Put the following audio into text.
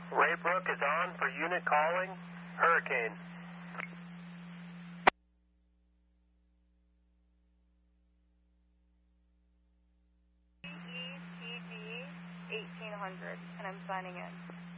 Raybrook is on for unit calling. Hurricane. ETD 1800, and I'm signing in.